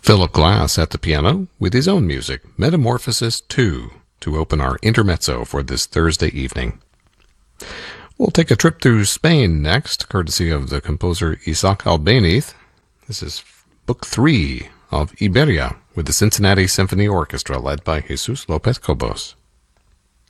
Philip Glass at the piano with his own music, Metamorphosis 2, to open our intermezzo for this Thursday evening. We'll take a trip through Spain next, courtesy of the composer Isaac Albéniz. This is Book 3 of Iberia with the Cincinnati Symphony Orchestra led by Jesus Lopez Cobos.